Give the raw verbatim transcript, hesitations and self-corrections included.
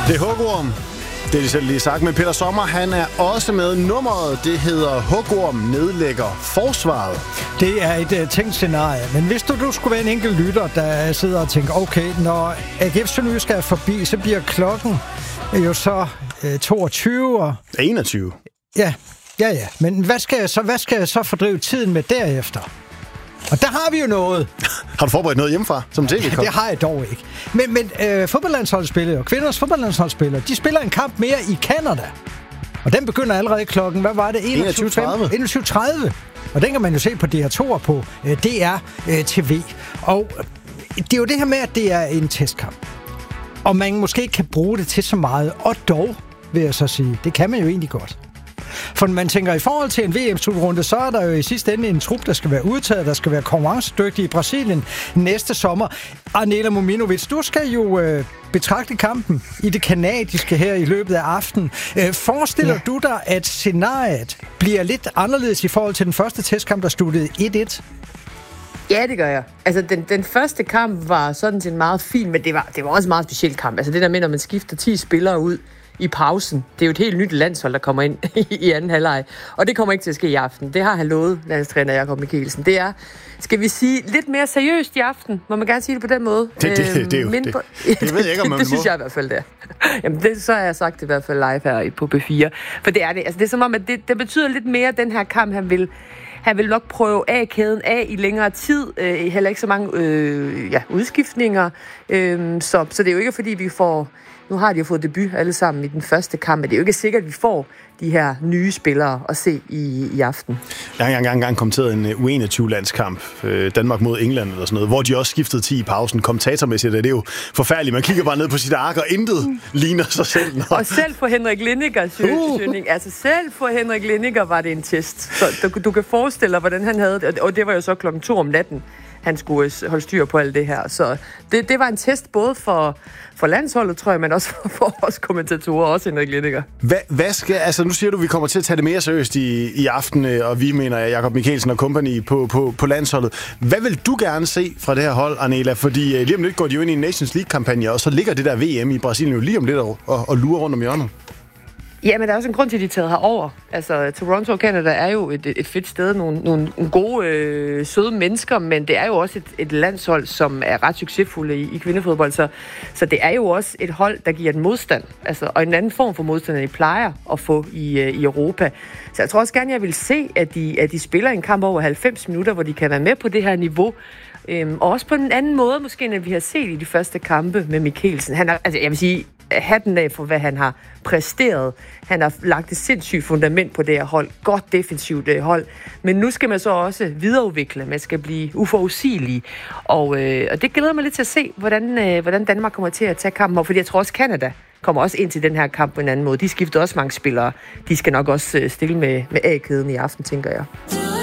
Det er hugorm. Det er de selv lige sagt, men Peter Sommer, han er også med. Nummeret, det hedder Hugorm nedlægger forsvaret. Det er et uh, tænkt scenarie, men hvis du, du skulle være en enkelt lytter, der sidder og tænker, okay, når A G F Sønderjysk er forbi, så bliver klokken jo så uh, toogtyve og... enogtyve. Ja, ja, ja. Men hvad skal jeg så, hvad skal jeg så fordrive tiden med derefter? Og der har vi jo noget. Har du forberedt noget hjemmefra som tv-kop? Det har jeg dog ikke. Men, men øh, fodboldlandsholdsspillere og kvinders fodboldlandsholdsspillere, de spiller en kamp mere i Canada. Og den begynder allerede klokken, hvad var det? enogtyve tredive. Og den kan man jo se på D R to og på øh, D R øh, T V. Og øh, det er jo det her med, at det er en testkamp. Og man måske ikke kan bruge det til så meget. Og dog, vil jeg så sige, det kan man jo egentlig godt. For når man tænker, i forhold til en V M-slutrunde, så er der jo i sidste ende en trup, der skal være udtaget, der skal være konkurrencedygtig i Brasilien næste sommer. Arnela Mominovic, du skal jo øh, betragte kampen i det kanadiske her i løbet af aftenen. Øh, forestiller ja. du dig, at scenariet bliver lidt anderledes i forhold til den første testkamp, der sluttede et et? Ja, det gør jeg. Altså, den, den første kamp var sådan set meget fin, men det var, det var også en meget speciel kamp. Altså, det der med, når man skifter ti spillere ud i pausen. Det er jo et helt nyt landshold, der kommer ind i anden halvleg. Og det kommer ikke til at ske i aften. Det har han lovet, landstræner Jakob Mikkelsen. Det er, skal vi sige, lidt mere seriøst i aften. Må man gerne sige det på den måde? Det, det, det, det er jo det. På... Det ved jeg ikke, om man det, det synes jeg i hvert fald, det er. Jamen, det, så har jeg sagt det i hvert fald live her på B fire. For det er det. Altså, det er som om, at det, det betyder lidt mere, den her kamp, han vil... Han vil nok prøve A-kæden af i længere tid. Øh, heller ikke så mange øh, ja, udskiftninger. Øh, så, så det er jo ikke, fordi vi får... Nu har de jo fået debut alle sammen i den første kamp, men det er jo ikke sikkert, at vi får de her nye spillere at se i, i aften. Jeg har engang, engang kommenteret en U enogtyve-landskamp, øh, Danmark mod England eller sådan noget, hvor de også skiftede ti i pausen. Kommentatormæssigt er det jo forfærdeligt. Man kigger bare ned på sit ark, og intet mm. ligner sig selv. Når... Og selv for Henrik Lindiger, uh. altså selv for Henrik Lindiger var det en test. Så du, du kan forestille dig, hvordan han havde det, og det var jo så klokken to om natten. Han skulle holde styr på alt det her. Så det, det var en test både for, for landsholdet, tror jeg, men også for, for os kommentatorer, også Henrik Lindiger. Hvad, hvad skal, altså nu siger du, at vi kommer til at tage det mere seriøst i, i aften, og vi mener Jakob Mikkelsen og company på, på, på landsholdet. Hvad vil du gerne se fra det her hold, Arnela? Fordi lige om lidt går de jo ind i en Nations League-kampagne, og så ligger det der V M i Brasilien jo lige om lidt og, og, og lurer rundt om hjørnet. Ja, men der er også en grund til, at de er taget herover. Altså, Toronto og Canada er jo et, et fedt sted, nogle, nogle gode, øh, søde mennesker, men det er jo også et, et landshold, som er ret succesfulde i, i kvindefodbold, så, så det er jo også et hold, der giver den modstand, altså, og en anden form for modstand, end de plejer at få i, øh, i Europa. Så jeg tror også gerne, jeg vil se, at de, at de spiller en kamp over halvfems minutter, hvor de kan være med på det her niveau, øhm, og også på en anden måde, måske, end vi har set i de første kampe med Mikkelsen. Han er, altså, jeg vil sige, hatten af for, hvad han har præsteret. Han har lagt et sindssygt fundament på det her hold. Godt defensivt hold. Men nu skal man så også videreudvikle. Man skal blive uforudsigelig. Og, øh, og det glæder mig lidt til at se, hvordan, øh, hvordan Danmark kommer til at tage kampen op. Fordi jeg tror også, Canada kommer også ind til den her kamp på en anden måde. De skifter også mange spillere. De skal nok også stille med, med A-kæden i aften, tænker jeg.